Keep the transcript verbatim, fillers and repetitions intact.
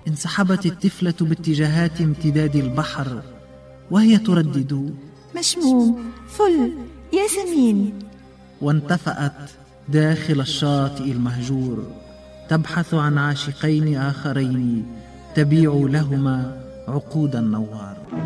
انسحبت الطفلة باتجاهات امتداد البحر وهي تردد: مشموم، فل، ياسمين. وانتفأت داخل الشاطئ المهجور تبحث عن عاشقين آخرين تبيع لهما عقود النوار.